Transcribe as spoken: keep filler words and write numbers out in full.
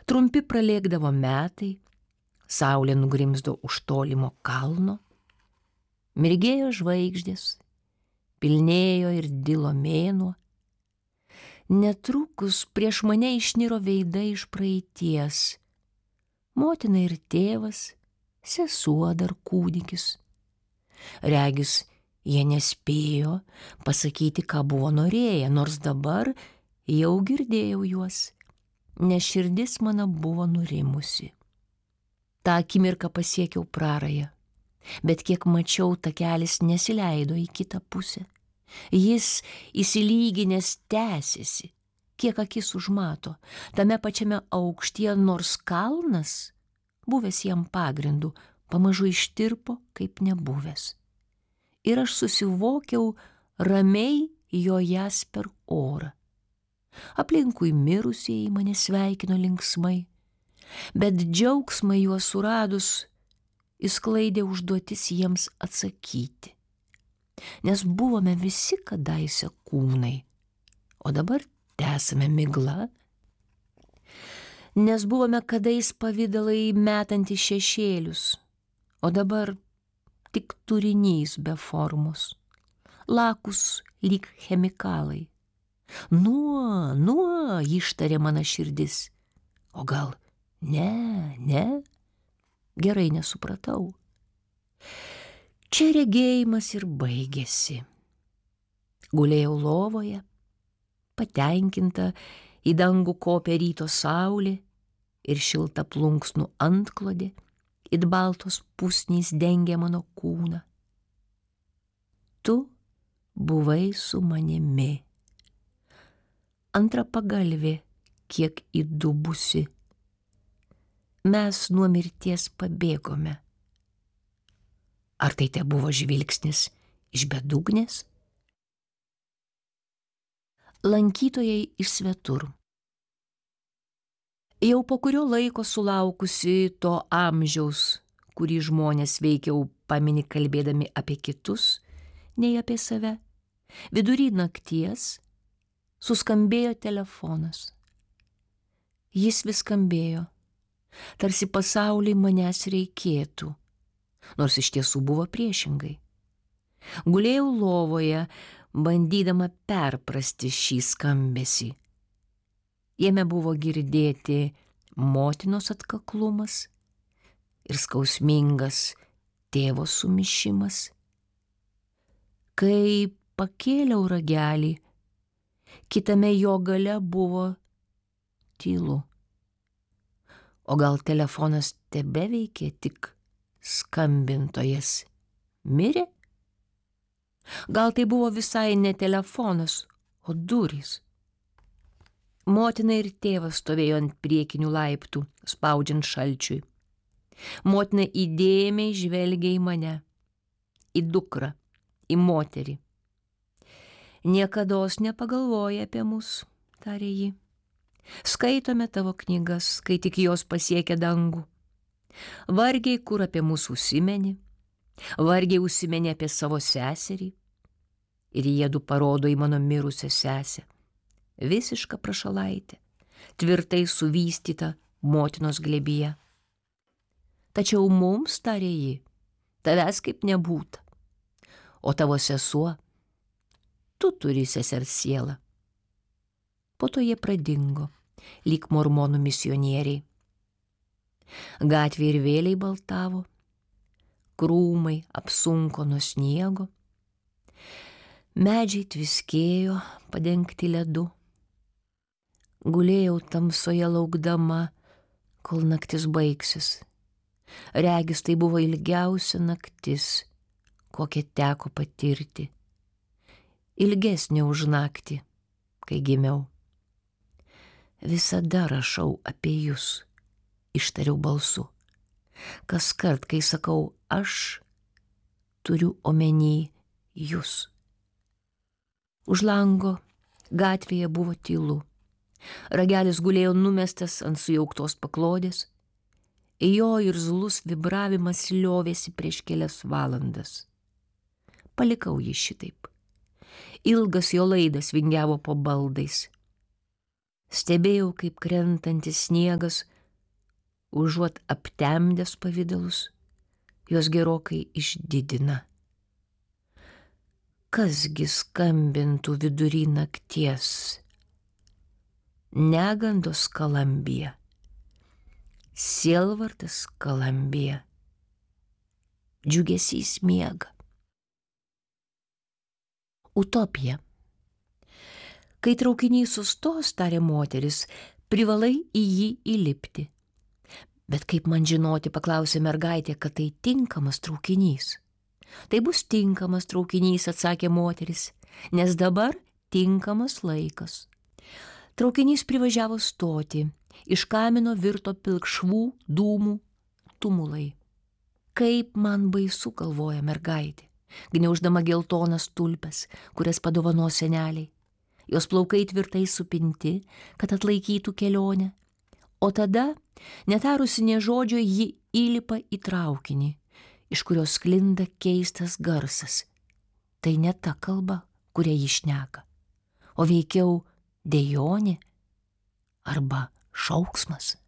Trumpi pralėkdavo metai, saulė nugrimzdo už tolimo kalno, mirgėjo žvaigždės, pilnėjo ir dilo mėnuo. Netrukus prieš mane išniro veidai iš praeities, motina ir tėvas, sesuo dar kūdikis. Regis, jie nespėjo pasakyti, ką buvo norėję, nors dabar jau girdėjau juos, nes širdis mano buvo nurimusi. Ta akimirką pasiekiau prarają, bet kiek mačiau, takelis nesileido į kitą pusę. Jis įsilyginęs tęsėsi, kiek akis užmato, tame pačiame aukštyje, nors kalnas, buvęs jam pagrindu, pamažu ištirpo kaip nebuvęs. Ir aš susivokiau ramiai jojas per orą. Aplinkui mirusieji mane sveikino linksmai, bet džiaugsmą juos suradus išsklaidė užduotis jiems atsakyti. Nes buvome visi kadaise kūnai, o dabar tesame migla. Nes buvome kadais pavidalai metantys šešėlius, o dabar tik turinys be formos, lakus lyg chemikalai. Nuo, nuo, ištarė mano širdis. O gal ne, ne? Gerai nesupratau. Čia regėjimas ir baigėsi. Gulėjau lovoje, patenkinta, į dangų kopė ryto saulė ir šilta plunksnų antklodė, it baltos pusnys dengė mano kūną. Tu buvai su manimi. Antra pagalvė, kiek įdubusi. Mes nuo mirties pabėgome. Ar tai te buvo žvilgsnis iš bedugnės? Lankytojai iš svetur. Jau po kurio laiko sulaukusi to amžiaus, kurį žmonės veikiau pamini kalbėdami apie kitus, nei apie save, vidury nakties suskambėjo telefonas. Jis vis skambėjo, tarsi pasauliui manęs reikėtų, nors iš tiesų buvo priešingai. Gulėjau lovoje, bandydama perprasti šį skambesį. Jame buvo girdėti motinos atkaklumas ir skausmingas tėvo sumišimas. Kai pakėliau ragelį, kitame jo gale buvo tylu. O gal telefonas tebeveikė, tik skambintojas mirė? Gal tai buvo visai ne telefonas, o durys. Motina ir tėvas stovėjo ant priekinių laiptų, spaudžiant šalčiui. Motina įdėmiai žvelgė į mane, į dukrą, į moterį. Niekados nepagalvoja apie mus, tarė ji. Skaitome tavo knygas, kai tik jos pasiekia dangų. Vargiai kur apie mus užsimeni, vargiai užsimeni apie savo seserį. Ir jiedu parodo į mano mirusią sesę. Visiška prašalaitė, tvirtai suvystyta motinos glėbyje. Tačiau mums, tarė ji, tavęs kaip nebūta. O tavo sesuo, tu turi sesers sielą. Po to jie pradingo, lyg mormonų misionieriai. Gatvė ir vėliai baltavo, krūmai apsunko nuo sniego, medžiai tviskėjo padengti ledu. Gulėjau tamsoje laukdama, kol naktis baigsis. Regis tai buvo ilgiausia naktis, kokią teko patirti. Ilgesnė už naktį, kai gimiau. Visada rašau apie jūs, ištariau balsu. Kaskart, kai sakau aš, turiu omeny jūs. Už lango gatvėje buvo tylu. Ragelis gulėjo numestas ant sujauktos paklodės. Jo irzlus vibravimas liovėsi prieš kelias valandas. Palikau jį šitaip. Ilgas jo laidas vingiavo po baldais. Stebėjau, kaip krentantis sniegas užuot aptemdęs pavydalus, jos gerokai išdidina. Kasgi skambintų vidury nakties? Negandos skalambija, sielvartas skalambija, džiugesys miega. Utopija. Kai traukinys sustos, tarė moteris, privalai į jį įlipti. Bet kaip man žinoti, paklausė mergaitė, kad tai tinkamas traukinys. Tai bus tinkamas traukinys, atsakė moteris, nes dabar tinkamas laikas. Traukinys privažiavo stoti, iš kamino virto pilkšvų dūmų tumulai. Kaip man baisu, galvoja mergaitė, gniauždama geltonas tulpes, kurias padovano seneliai. Jos plaukai tvirtai supinti, kad atlaikytų kelionę. O tada, netarusi nė žodžio, ji įlipa į traukinį, iš kurios sklinda keistas garsas. Tai ne ta kalba, kurią ji šneka, o veikiau dejonė arba šauksmas.